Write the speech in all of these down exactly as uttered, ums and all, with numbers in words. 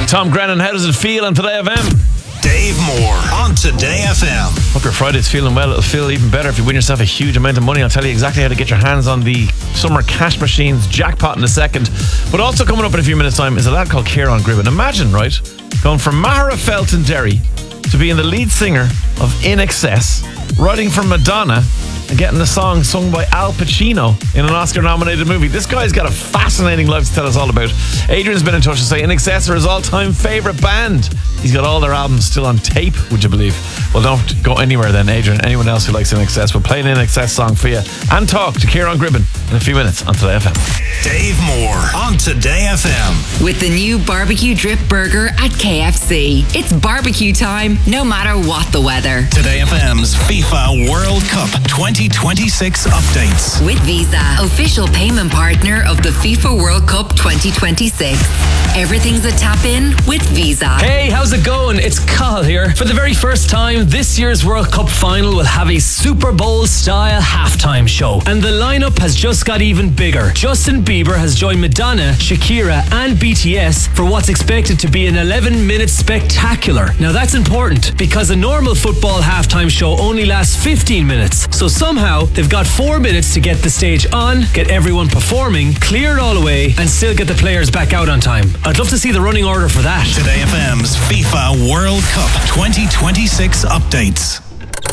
Tom Grennan, how does it feel on Today F M? Dave Moore on Today F M. Hope your Friday's feeling well. It'll feel even better if you win yourself a huge amount of money. I'll tell you exactly how to get your hands on the Summer Cash Machines jackpot in a second. But also coming up in a few minutes' time is a lad called Kieran Gribben. Imagine, right, going from Mahara Felton Derry to being the lead singer of In Excess, writing for Madonna, and getting a song sung by Al Pacino in an Oscar-nominated movie. This guy's got a fascinating life to tell us all about. Adrian's been in touch to say In Excess are his all-time favourite band. He's got all their albums still on tape, would you believe? Well, don't go anywhere then, Adrian. Anyone else who likes In Excess, we'll play an In Excess song for you and talk to Kieran Gribben in a few minutes on Today F M. Dave Moore on Today F M. With the new barbecue drip burger at K F C. It's barbecue time, no matter what the weather. Today F M's FIFA World Cup twenty twenty-six updates. With Visa, official payment partner of the FIFA World Cup twenty twenty-six. Everything's a tap in with Visa. Hey, how's it going? It's Cathal here. For the very first time, this year's World Cup final will have a Super Bowl style halftime show. And the lineup has just got even bigger. Justin Bieber has joined Madonna, Shakira and B T S for what's expected to be an eleven minute spectacular. Now that's important because a normal football halftime show only lasts fifteen minutes. So somehow they've got four minutes to get the stage on, get everyone performing, clear it all away and still get the players back out on time. I'd love to see the running order for that. Today F M's FIFA World Cup twenty twenty-six updates.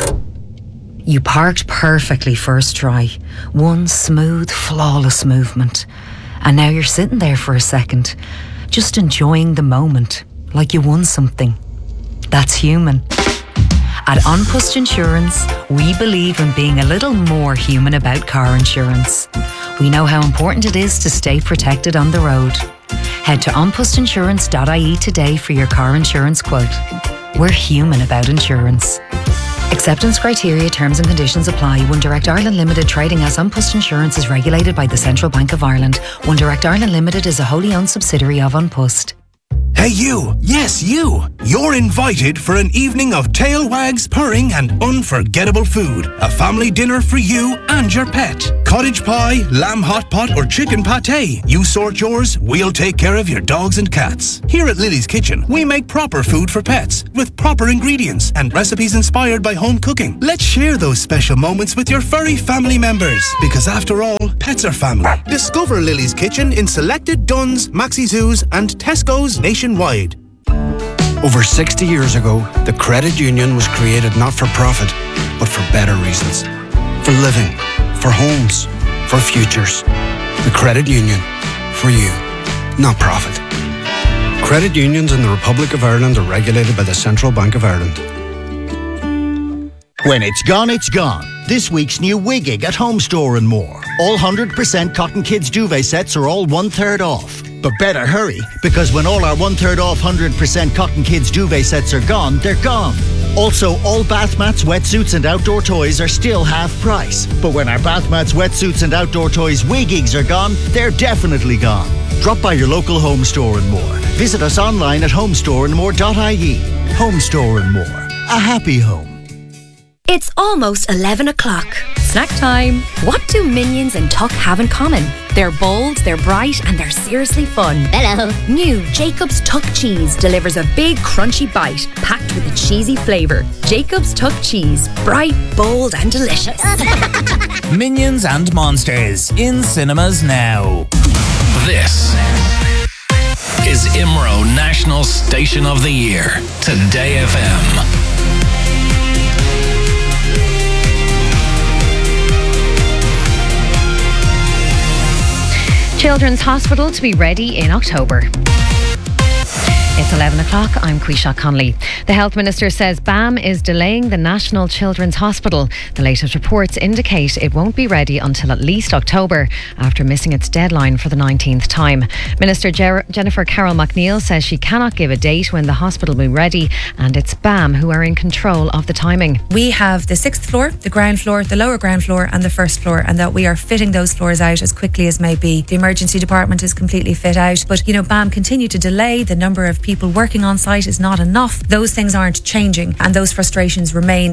You parked perfectly first try. One smooth, flawless movement. And now you're sitting there for a second, just enjoying the moment, like you won something. That's human. At An Post Insurance, we believe in being a little more human about car insurance. We know how important it is to stay protected on the road. Head to an post insurance dot I E today for your car insurance quote. We're human about insurance. Acceptance criteria, terms and conditions apply. One Direct Ireland Limited, trading as An Post Insurance, is regulated by the Central Bank of Ireland. One Direct Ireland Limited is a wholly owned subsidiary of An Post. Hey you, yes you, you're invited for an evening of tail wags, purring and unforgettable food. A family dinner for you and your pet. Cottage pie, lamb hot pot or chicken pate. You sort yours, we'll take care of your dogs and cats. Here at Lily's Kitchen, we make proper food for pets with proper ingredients and recipes inspired by home cooking. Let's share those special moments with your furry family members because after all, pets are family. Discover Lily's Kitchen in selected Dunnes, Maxi Zoos and Tesco's nationwide. Over sixty years ago, the credit union was created not for profit, but for better reasons. For living, for homes, for futures. The credit union, for you, not profit. Credit unions in the Republic of Ireland are regulated by the Central Bank of Ireland. When it's gone, it's gone. This week's new Wiggig at Home Store and More. All one hundred percent Cotton Kids duvet sets are all one-third off. But better hurry, because when all our one-third off one hundred percent Cotton Kids duvet sets are gone, they're gone. Also, all bath mats, wetsuits and outdoor toys are still half price. But when our bath mats, wetsuits and outdoor toys Wiggigs are gone, they're definitely gone. Drop by your local Home Store and More. Visit us online at home store and more dot I E. Home Store and More. A happy home. It's almost eleven o'clock. Snack time. What do Minions and Tuck have in common? They're bold, they're bright, and they're seriously fun. Hello. New Jacob's Tuck Cheese delivers a big crunchy bite packed with a cheesy flavour. Jacob's Tuck Cheese. Bright, bold, and delicious. Minions and Monsters in cinemas now. This is I M R O National Station of the Year. Today F M. Children's Hospital to be ready in October. It's eleven o'clock. I'm Quisha Connolly. The Health Minister says B A M is delaying the National Children's Hospital. The latest reports indicate it won't be ready until at least October, after missing its deadline for the nineteenth time. Minister Jer- Jennifer Carroll McNeil says she cannot give a date when the hospital will be ready, and it's B A M who are in control of the timing. We have the sixth floor, the ground floor, the lower ground floor and the first floor, and that we are fitting those floors out as quickly as may be. The emergency department is completely fit out, but you know, B A M continue to delay. The number of people working on site is not enough. Those things aren't changing and those frustrations remain.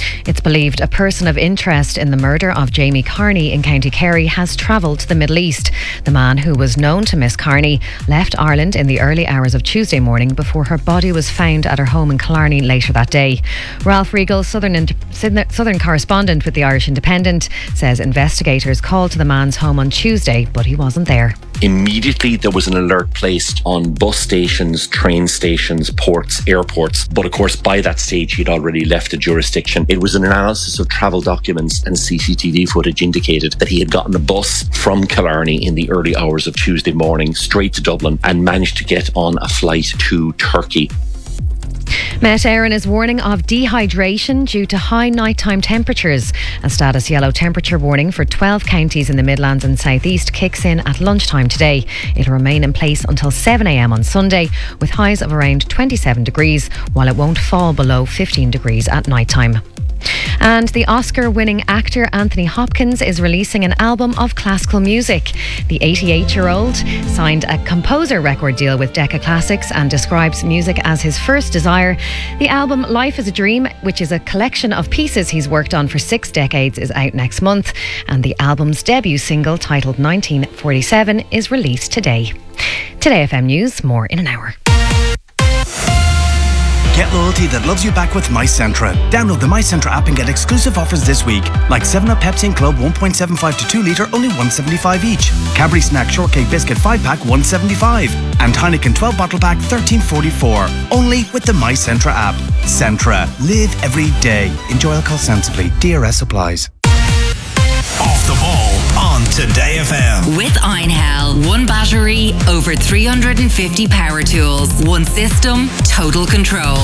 It's believed a person of interest in the murder of Jamie Carney in County Kerry has travelled to the Middle East. The man, who was known to Miss Carney, left Ireland in the early hours of Tuesday morning before her body was found at her home in Killarney later that day. Ralph Regal, Southern, Southern correspondent with the Irish Independent, says investigators called to the man's home on Tuesday, but he wasn't there. Immediately there was an alert placed on bus stations, train stations, ports, airports. But of course, by that stage, he'd already left the jurisdiction. It was an analysis of travel documents, and C C T V footage indicated that he had gotten a bus from Killarney in the early hours of Tuesday morning straight to Dublin and managed to get on a flight to Turkey. Met Éireann is warning of dehydration due to high nighttime temperatures. A status yellow temperature warning for twelve counties in the Midlands and South East kicks in at lunchtime today. It'll remain in place until seven a m on Sunday, with highs of around twenty-seven degrees, while it won't fall below fifteen degrees at nighttime. And the Oscar-winning actor Anthony Hopkins is releasing an album of classical music. The eighty-eight-year-old signed a composer record deal with Decca Classics and describes music as his first desire. The album Life is a Dream, which is a collection of pieces he's worked on for six decades, is out next month. And the album's debut single, titled nineteen forty-seven, is released today. Today F M News, more in an hour. Get loyalty that loves you back with MyCentra. Download the MyCentra app and get exclusive offers this week, like seven up Pepsi and Club one point seven five to two litre, only one seventy-five each. Cadbury Snack Shortcake Biscuit five pack, one seventy-five. And Heineken twelve bottle pack, thirteen forty-four. Only with the MyCentra app. Centra. Live every day. Enjoy alcohol sensibly. D R S applies. Off the ball on Today F M. With Einhell, one battery, over three hundred fifty power tools, one system, total control.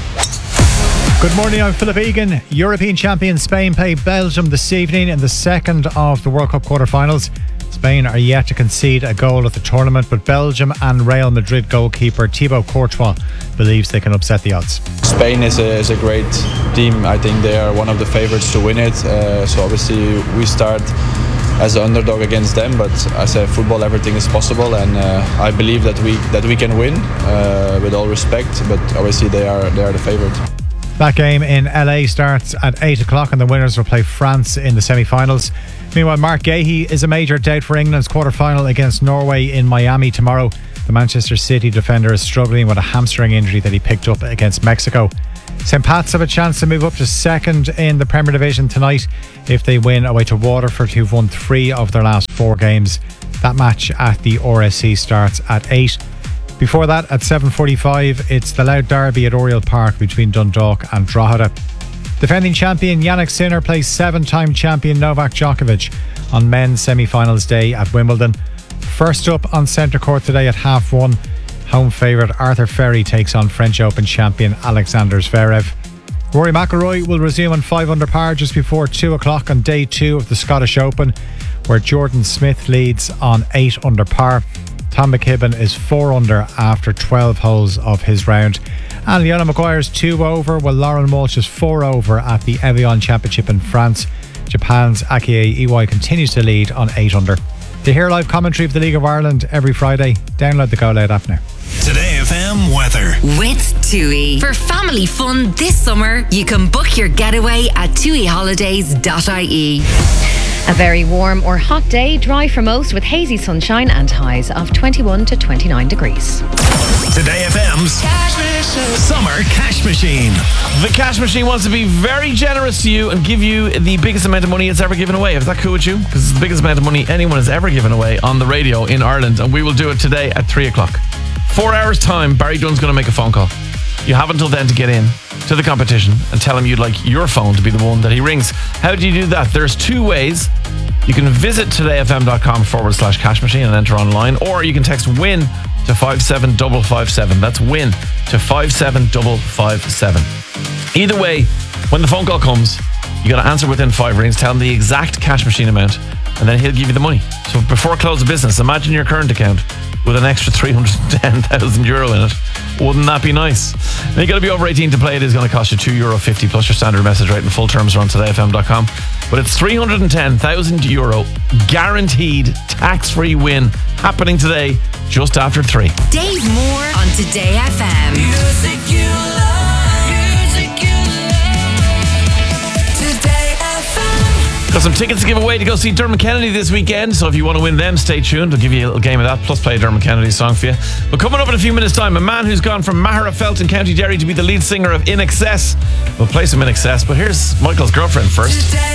Good morning, I'm Philip Egan. European champion Spain play Belgium this evening in the second of the World Cup quarter-finals. Spain are yet to concede a goal at the tournament, but Belgium and Real Madrid goalkeeper Thibaut Courtois believes they can upset the odds. Spain is a, is a great team. I think they are one of the favourites to win it. Uh, so obviously we start as an underdog against them, but as a football, everything is possible, and uh, I believe that we that we can win. Uh, with all respect, but obviously they are they are the favourite. That game in L A starts at eight o'clock and the winners will play France in the semi-finals. Meanwhile, Mark Gahey is a major doubt for England's quarter-final against Norway in Miami tomorrow. The Manchester City defender is struggling with a hamstring injury that he picked up against Mexico. Saint Pat's have a chance to move up to second in the Premier Division tonight if they win away to Waterford, who've won three of their last four games. That match at the R S C starts at eight. Before that, at seven forty-five, it's the Loud Derby at Oriel Park between Dundalk and Drogheda. Defending champion Yannick Sinner plays seven-time champion Novak Djokovic on men's semi-finals day at Wimbledon. First up on centre court today at half one, home favourite Arthur Ferry takes on French Open champion Alexander Zverev. Rory McIlroy will resume on five under par just before two o'clock on day two of the Scottish Open, where Jordan Smith leads on eight under par. Tom McKibben is four under after twelve holes of his round. And Leona Maguire's two over, while Lauren Walsh is four over at the Evian Championship in France. Japan's Akie Iwai continues to lead on eight under. To hear live commentary of the League of Ireland every Friday, download the Go Loud app now. Today F M weather. With TUI. For family fun this summer, you can book your getaway at tui holidays dot I E. A very warm or hot day, dry for most with hazy sunshine and highs of twenty-one to twenty-nine degrees. Today F M's Summer Cash Machine. The Cash Machine wants to be very generous to you and give you the biggest amount of money it's ever given away. Is that cool with you? Because it's the biggest amount of money anyone has ever given away on the radio in Ireland, and we will do it today at three o'clock. Four hours time, Barry Dunn's going to make a phone call. You have until then to get in to the competition and tell him you'd like your phone to be the one that he rings. How do you do that? There's two ways. You can visit todayfm.com forward slash cash machine and enter online, or you can text WIN to five seven five five seven. That's WIN to five seven five five seven. Either way, when the phone call comes, you got to answer within five rings, tell him the exact cash machine amount, and then he'll give you the money. So before close of business, imagine your current account with an extra three hundred ten thousand euro in it. Wouldn't that be nice? Now you got to be over eighteen to play. It is going to cost you two euro fifty plus your standard message rate, and full terms are on today f m dot com. But it's three hundred ten thousand euro guaranteed tax-free win happening today just after three. Dave Moore on Today F M. Music you love. Music you love. Got some tickets to give away to go see Dermot Kennedy this weekend, so if you want to win them, stay tuned. I'll give you a little game of that, plus play a Dermot Kennedy song for you. But coming up in a few minutes' time, a man who's gone from Maherafelt in County Derry to be the lead singer of In Excess. We'll play some In Excess, but here's Michael's girlfriend first.